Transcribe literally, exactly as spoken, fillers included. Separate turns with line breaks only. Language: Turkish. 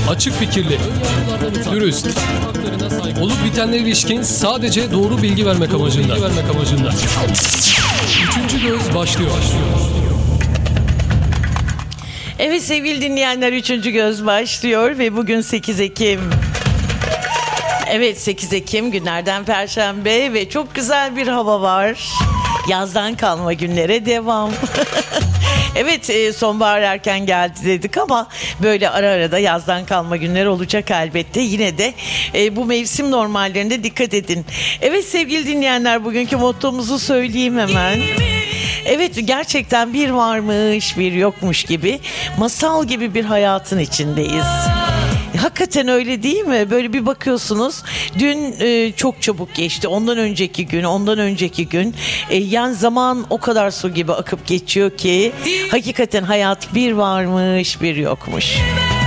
açık fikirli, dürüst, olup bitenlere ilişkin sadece doğru bilgi vermek amacında. vermek amacında. Üçüncü göz başlıyor.
Evet sevgili dinleyenler, Üçüncü Göz başlıyor ve bugün sekiz Ekim. Evet, sekiz Ekim günlerden Perşembe ve çok güzel bir hava var. Yazdan kalma günlere devam. Evet, sonbahar erken geldi dedik ama böyle ara ara da yazdan kalma günler olacak elbette. Yine de bu mevsim normallerine dikkat edin. Evet sevgili dinleyenler, bugünkü mottomuzu söyleyeyim hemen. Evet, gerçekten bir varmış bir yokmuş gibi, masal gibi bir hayatın içindeyiz. Hakikaten öyle değil mi? Böyle bir bakıyorsunuz, dün e, çok çabuk geçti. Ondan önceki gün, ondan önceki gün. E, yani zaman o kadar su gibi akıp geçiyor ki hakikaten hayat bir varmış bir yokmuş.